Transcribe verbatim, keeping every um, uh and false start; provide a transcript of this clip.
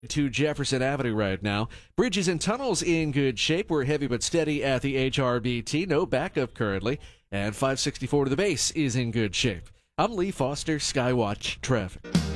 To Jefferson Avenue right now. Bridges and tunnels in good shape. We're heavy but steady at the H R B T. No backup currently. And five sixty-four to the base is in good shape. I'm Lee Foster, Skywatch Traffic.